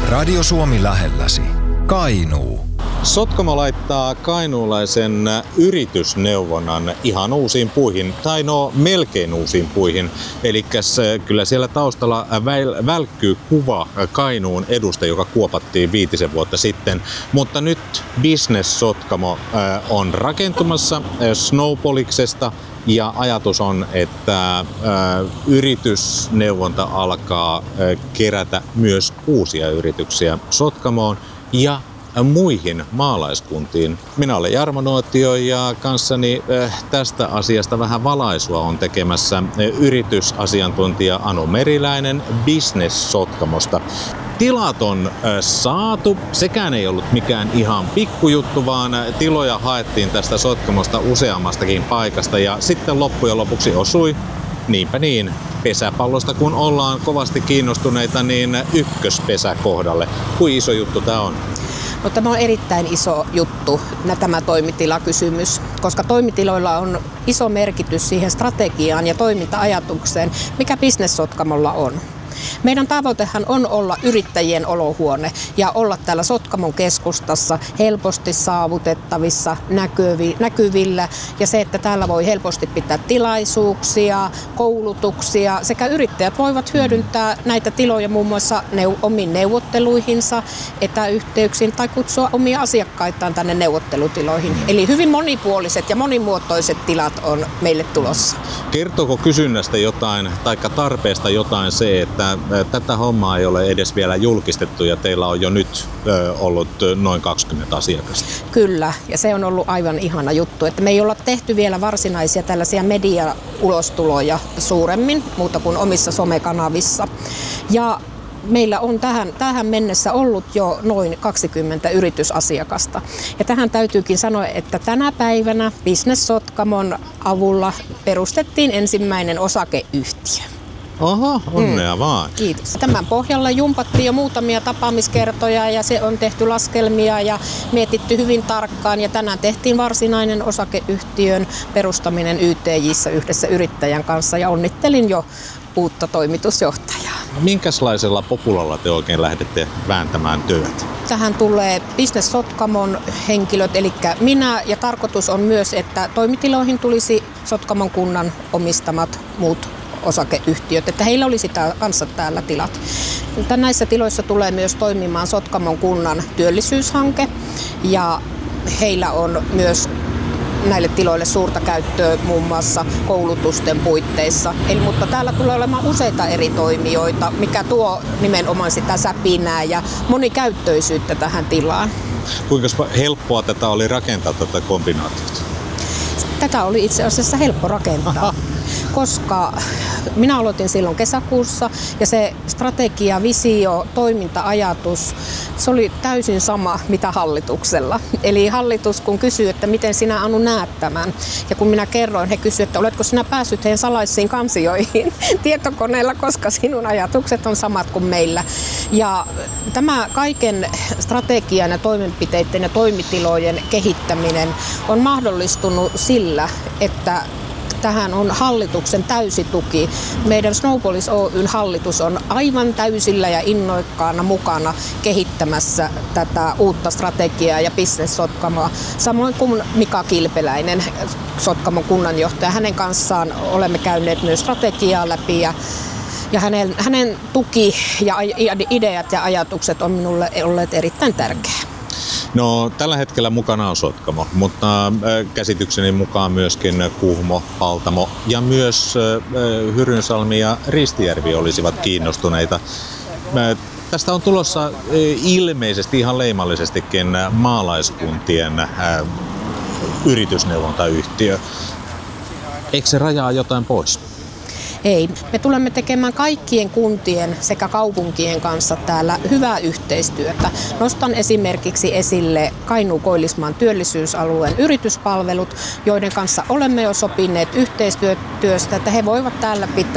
Radio Suomi lähelläsi. Kainuu. Sotkamo laittaa kainuulaisen yritysneuvonnan ihan uusiin puihin, tai melkein uusiin puihin. Eli kyllä siellä taustalla välkkyy kuva Kainuun edusta, joka kuopattiin 5 vuotta sitten. Mutta nyt Business Sotkamo on rakentumassa Snowpoliksesta. Ja ajatus on, että yritysneuvonta alkaa kerätä myös uusia yrityksiä Sotkamoon ja muihin maalaiskuntiin. Minä olen Jarmo Nuotio ja kanssani tästä asiasta vähän valaisua on tekemässä yritysasiantuntija Anu Meriläinen Business Sotkamosta. Tilat on saatu. Sekään ei ollut mikään ihan pikkujuttu, vaan tiloja haettiin tästä Sotkamosta useammastakin paikasta ja sitten loppujen lopuksi osui, niinpä niin, pesäpallosta kun ollaan kovasti kiinnostuneita, niin ykköspesä kohdalle. Kuinka iso juttu tämä on? No, tämä on erittäin iso juttu, tämä toimitilakysymys, koska toimitiloilla on iso merkitys siihen strategiaan ja toiminta-ajatukseen, mikä Business Sotkamolla on. Meidän tavoitehan on olla yrittäjien olohuone ja olla täällä Sotkamon keskustassa helposti saavutettavissa, näkyvillä ja se, että täällä voi helposti pitää tilaisuuksia, koulutuksia sekä yrittäjät voivat hyödyntää näitä tiloja muun muassa omiin neuvotteluihinsa, etäyhteyksiin tai kutsua omia asiakkaitaan tänne neuvottelutiloihin. Eli hyvin monipuoliset ja monimuotoiset tilat on meille tulossa. Kertooko kysynnästä jotain tai tarpeesta jotain se, että tätä hommaa ei ole edes vielä julkistettu ja teillä on jo nyt ollut noin 20 asiakasta? Kyllä, ja se on ollut aivan ihana juttu, että me ei olla tehty vielä varsinaisia tällaisia media-ulostuloja suuremmin, muuta kuin omissa somekanavissa. Ja meillä on tähän mennessä ollut jo noin 20 yritysasiakasta. Ja tähän täytyykin sanoa, että tänä päivänä Business Sotkamon avulla perustettiin ensimmäinen osakeyhtiö. Oho, onnea vaan. Kiitos. Tämän pohjalla jumpattiin jo muutamia tapaamiskertoja ja se on tehty laskelmia ja mietitty hyvin tarkkaan. Ja tänään tehtiin varsinainen osakeyhtiön perustaminen YTJ:ssä yhdessä yrittäjän kanssa ja onnittelin jo uutta toimitusjohtajaa. Minkälaisella populalla te oikein lähdette vääntämään työtä? Tähän tulee Business Sotkamon henkilöt, eli minä, ja tarkoitus on myös, että toimitiloihin tulisi Sotkamon kunnan omistamat muut osakeyhtiöt, että heillä olisi kanssa täällä tilat. Näissä tiloissa tulee myös toimimaan Sotkamon kunnan työllisyyshanke ja heillä on myös näille tiloille suurta käyttöä muun muassa koulutusten puitteissa. Mutta täällä tulee olemaan useita eri toimijoita, mikä tuo nimenomaan sitä säpinää ja monikäyttöisyyttä tähän tilaan. Kuinka helppoa tätä oli rakentaa tätä kombinaatiota? Tätä oli itse asiassa helppo rakentaa, koska minä aloitin silloin kesäkuussa ja se strategia, visio, toiminta-ajatus, se oli täysin sama mitä hallituksella. Eli hallitus kun kysyi, että miten sinä Anu näet tämän ja kun minä kerroin, he kysyivät, että oletko sinä päässyt heidän salaisiin kansioihin tietokoneella, koska sinun ajatukset on samat kuin meillä. Ja tämä kaiken strategian ja toimenpiteiden ja toimitilojen kehittäminen on mahdollistunut sillä, että tähän on hallituksen täysi tuki. Meidän Snowpolis Oyn hallitus on aivan täysillä ja innoikkaana mukana kehittämässä tätä uutta strategiaa ja Business Sotkamoa. Samoin kuin Mika Kilpeläinen, Sotkamon kunnanjohtaja. Hänen kanssaan olemme käyneet myös strategiaa läpi ja hänen tuki ja ideat ja ajatukset on minulle olleet erittäin tärkeää. No, tällä hetkellä mukana on Sotkamo, mutta käsitykseni mukaan myöskin Kuhmo, Paltamo ja myös Hyrynsalmi ja Ristijärvi olisivat kiinnostuneita. Tästä on tulossa ilmeisesti ihan leimallisestikin maalaiskuntien yritysneuvontayhtiö. Eikö se rajaa jotain pois? Ei. Me tulemme tekemään kaikkien kuntien sekä kaupunkien kanssa täällä hyvää yhteistyötä. Nostan esimerkiksi esille Kainuu-Koillismaan työllisyysalueen yrityspalvelut, joiden kanssa olemme jo sopineet yhteistyöstä, että he voivat täällä pitää